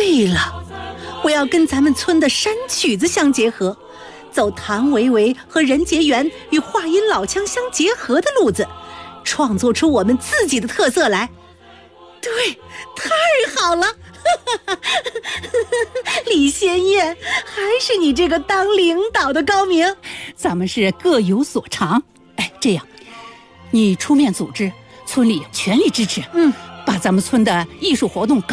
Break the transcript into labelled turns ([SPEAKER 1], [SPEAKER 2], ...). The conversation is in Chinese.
[SPEAKER 1] 对了，我要跟咱们村的山曲子相结合，走谭维维和任洁元与话音老腔相结合的路子，创作出我们自己的特色来。对，太好了！李先燕，还是你这个当领导的高明。
[SPEAKER 2] 咱们是各有所长。哎，这样，你出面组织，村里全力支持。把咱们村的艺术活动